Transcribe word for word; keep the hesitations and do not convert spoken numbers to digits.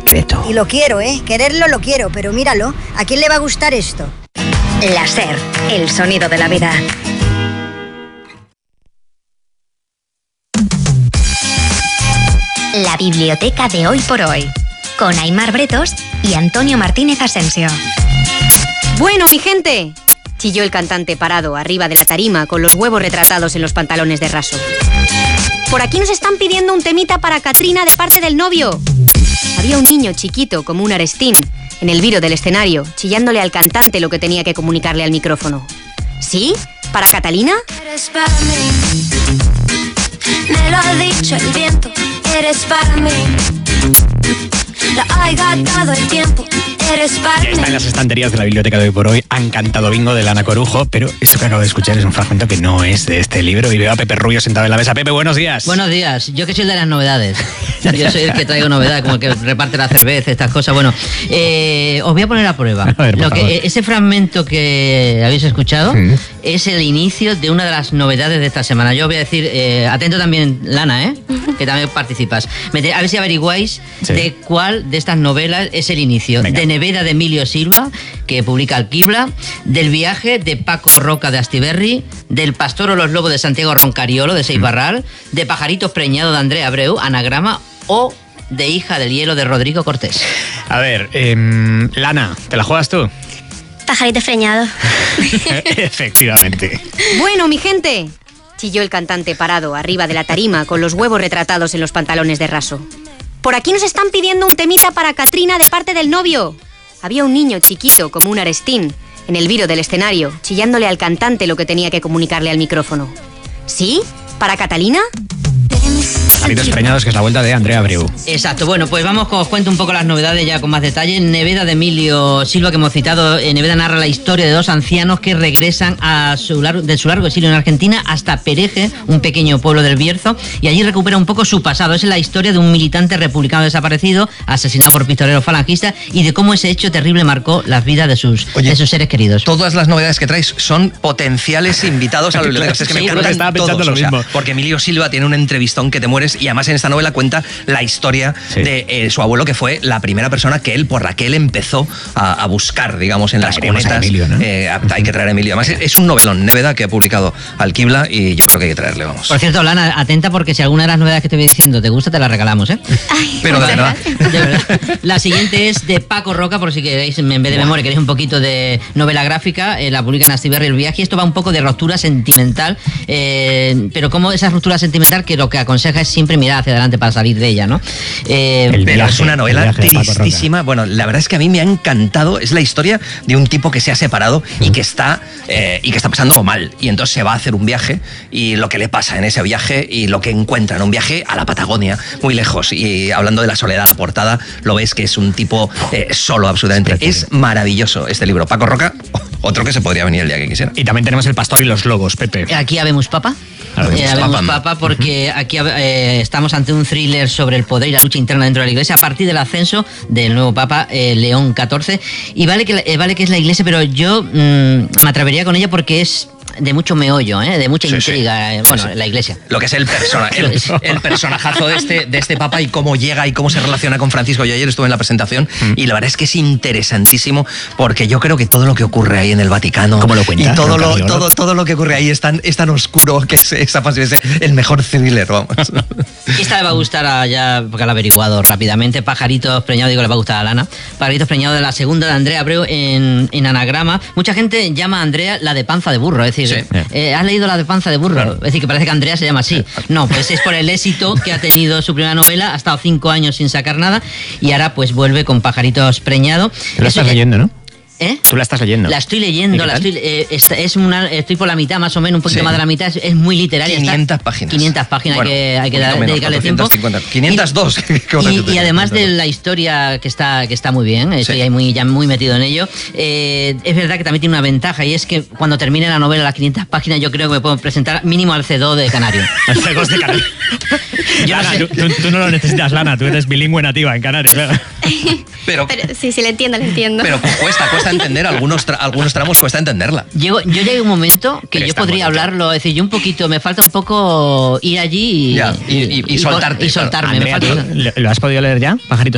secreto. Y lo quiero, ¿eh? Quererlo lo quiero, pero míralo. ¿A quién le va a gustar esto? La SER, el sonido de la vida. La biblioteca de hoy por hoy, con Aimar Bretos y Antonio Martínez Asensio. Bueno, mi gente, chilló el cantante parado arriba de la tarima con los huevos retratados en los pantalones de raso. Por aquí nos están pidiendo un temita para Katrina de parte del novio. Había un niño chiquito como un arestín en el viro del escenario, chillándole al cantante lo que tenía que comunicarle al micrófono. ¿Sí? ¿Para Catalina? Eres para mí, me lo ha dicho el viento, eres para mí. La ha gastado el tiempo, eres para Ya está en las estanterías de la biblioteca de hoy por hoy. Han cantado bingo de Lana Corujo, pero esto que acabo de escuchar es un fragmento que no es de este libro. Y veo a Pepe Rubio sentado en la mesa. Pepe, buenos días. Buenos días. Yo que soy el de las novedades. Yo soy el que traigo novedad, como el que reparte la cerveza, estas cosas. Bueno, eh, os voy a poner a prueba. A ver, por Lo que, favor. ese fragmento que habéis escuchado Sí. es el inicio de una de las novedades de esta semana. Yo voy a decir, eh, atento también, Lana, ¿eh? que también participas. Mete- A ver si averiguáis Sí. de cuál de estas novelas es el inicio. Venga. De Neveda de Emilio Silva, que publica Alquibla, del viaje de Paco Roca de Astiberri, del Pastor o los Lobos de Santiago Roncariolo de Seis Barral, de Pajaritos Preñados de Andrea Abreu, Anagrama, o de Hija del Hielo de Rodrigo Cortés. A ver, em, Lana, ¿te la juegas tú? Pajarito freñado. Efectivamente. Bueno, mi gente, chilló el cantante parado arriba de la tarima con los huevos retratados en los pantalones de raso. Por aquí nos están pidiendo un temita para Katrina de parte del novio. Había un niño chiquito como un arestín en el viro del escenario, chillándole al cantante lo que tenía que comunicarle al micrófono. ¿Sí? ¿Para Catalina? Pajaritos Preñados, que es la vuelta de Andrea Abreu. Exacto, bueno, pues vamos, os cuento un poco las novedades ya con más detalle. Neveda de Emilio Silva, que hemos citado, eh, Neveda narra la historia de dos ancianos que regresan a su largo, de su largo exilio en Argentina hasta Pereje, un pequeño pueblo del Bierzo, y allí recupera un poco su pasado. Es la historia de un militante republicano desaparecido, asesinado por pistoleros falangistas, y de cómo ese hecho terrible marcó las vidas de sus, Oye, de sus seres queridos. Todas las novedades que traes son potenciales invitados a la biblioteca. Es que me Sí, encantan estaba pensando todos, lo o sea, mismo. porque Emilio Silva tiene un entrevistón que te mueres, y además en esta novela cuenta la historia Sí. de eh, su abuelo, que fue la primera persona que él, por la que él empezó a, a buscar, digamos, en las Traeremos a cunetas. Emilio, ¿no? Eh, a- hay que traer a Emilio. Además, es, es un novelón, Neveda, que ha publicado Alquibla, y yo creo que hay que traerle, vamos. Por cierto, Lana, atenta, porque si alguna de las novedades que te voy diciendo te gusta, te la regalamos, ¿eh? Pero de verdad. De verdad. La siguiente es de Paco Roca, por si queréis, en vez de memoria, queréis un poquito de novela gráfica, eh, la publica en Astiberri El Viaje, y esto va un poco de ruptura sentimental, eh, pero como esa ruptura sentimental que lo que aconseja es siempre mirar hacia adelante para salir de ella, ¿no? Eh, El Pero viaje, es una el novela viaje de Paco Roca. tristísima. Bueno, la verdad es que a mí me ha encantado. Es la historia de un tipo que se ha separado y que está eh, y que está pasándolo mal. Y entonces se va a hacer un viaje, y lo que le pasa en ese viaje y lo que encuentra en un viaje a la Patagonia, muy lejos. Y hablando de la soledad, la portada, lo ves que es un tipo eh, solo absolutamente. Es precioso. Es maravilloso este libro. Paco Roca, otro que se podría venir el día que quisiera. Y también tenemos El Pastor y los Lobos, Pepe. Aquí habemos papa. Habemos Eh, habemos papa. papa, porque aquí eh, estamos ante un thriller sobre el poder y la lucha interna dentro de la Iglesia a partir del ascenso del nuevo Papa, eh, León catorce. Y vale que, la- eh, vale que es la Iglesia, pero yo mm, me atrevería con ella porque es de mucho meollo, ¿eh? De mucha Sí, sí. intriga. eh, Sí, bueno, sí. la Iglesia. Lo que es el, persona, el, el personajazo de este, de este papa, y cómo llega y cómo se relaciona con Francisco. Yo ayer estuve en la presentación y la verdad es que es interesantísimo, porque yo creo que todo lo que ocurre ahí en el Vaticano, ¿Cómo lo cuenta? y todo lo, Roncariolo. todo, todo lo que ocurre ahí es tan, es tan oscuro que es, esa pasión es el mejor thriller, vamos. Esta le va a gustar a ya, porque la he averiguado rápidamente. Pajaritos Preñados, digo, le va a gustar a Lana. Pajaritos Preñados, de la segunda de Andrea Abreu en, en Anagrama. Mucha gente llama a Andrea la de panza de burro, es decir, Sí. eh, ¿has leído la de panza de burro? Claro. Es decir, que parece que Andrea se llama así. No, pues es por el éxito que ha tenido su primera novela, ha estado cinco años sin sacar nada, y ahora pues vuelve con Pajaritos Preñados. Tú la Eso estás ya- leyendo, ¿no? ¿Eh? Tú la estás leyendo. La estoy ¿Y leyendo, qué la tal? estoy, eh, esta- es una, estoy por la mitad más o menos, un poquito Sí. más de la mitad, es, es muy literaria. está- quinientas páginas. quinientas páginas, Bueno, hay que, hay que un poquito dar- menos, dedicarle tiempo. cuatrocientas cincuenta. quinientas dos. Qué bonito Y, y te- además de quinientas dos. la historia que está, que está muy bien, estoy Sí. ahí muy, ya muy metido en ello, eh, es verdad que también tiene una ventaja, y es que cuando termine la novela, las quinientas páginas, yo creo que me puedo presentar mínimo al C dos de Canario. Los cegos de Canarias. Yo no Lana, sé. tú, tú- tú no lo necesitas, Lana. Tú eres bilingüe nativa en Canarias. Claro. Pero, Pero sí, sí, le entiendo, le entiendo. pero cuesta, cuesta entender algunos, tra- algunos tramos, cuesta entenderla. Llego, yo llegué a un momento que Pero yo está podría bonito. hablarlo, es decir, yo un poquito, me falta un poco ir allí y, Ya, y- y- y soltarte, y soltarme. claro. me Andrea, falta- ¿tú ¿lo, lo has podido leer ya? Pajaritos